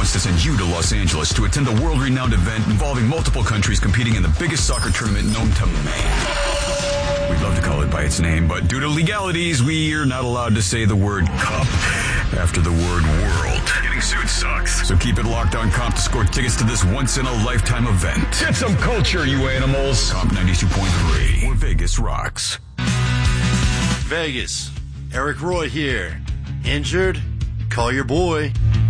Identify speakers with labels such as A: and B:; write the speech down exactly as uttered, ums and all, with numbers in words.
A: wants to send you to Los Angeles to attend a world-renowned event involving multiple countries competing in the biggest soccer tournament known to man. We'd love to call it by its name, but due to legalities, we are not allowed to say the word cup after the word world. Getting sued sucks. So keep it locked on Comp to score tickets to this once-in-a-lifetime event.
B: Get some culture, you animals.
A: Comp ninety-two point three, where Vegas rocks.
C: Vegas, Eric Roy here. Injured? Call your boy.